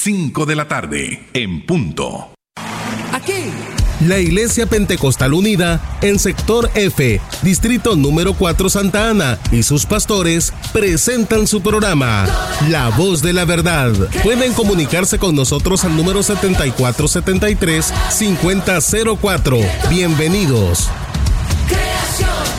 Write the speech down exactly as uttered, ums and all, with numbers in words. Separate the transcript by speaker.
Speaker 1: cinco de la tarde, en punto.
Speaker 2: Aquí.
Speaker 3: La Iglesia Pentecostal Unida en Sector F, Distrito número cuatro Santa Ana y sus pastores presentan su programa La Voz de la Verdad. Pueden comunicarse con nosotros al número setenta y cuatro setenta y tres cincuenta cero cuatro. Bienvenidos.
Speaker 2: Creación.